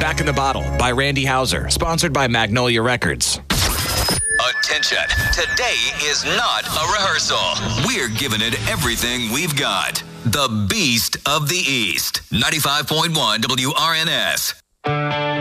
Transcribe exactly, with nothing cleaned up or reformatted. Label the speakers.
Speaker 1: Back in the Bottle by Randy Houser, sponsored by Magnolia Records.
Speaker 2: Attention, today is not a rehearsal. We're giving it everything we've got. The Beast of the East, ninety-five point one W R N S.